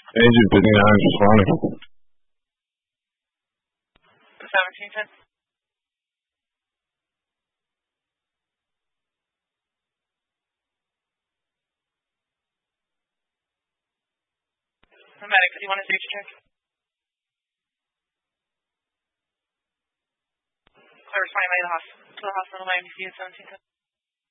Agent 59 responding. 1710. Medic, do you want a safety check? Clear responding to the hospital, Miami, 1710.